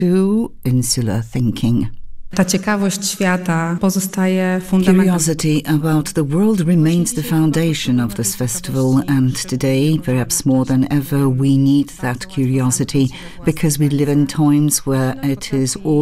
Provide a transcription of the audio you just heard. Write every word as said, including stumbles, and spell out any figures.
to insular thinking. Ta ciekawość świata pozostaje fundamentem. Curiosity about the world remains the foundation of this festival, and today, perhaps more than ever, we need that curiosity because we live in times where it is all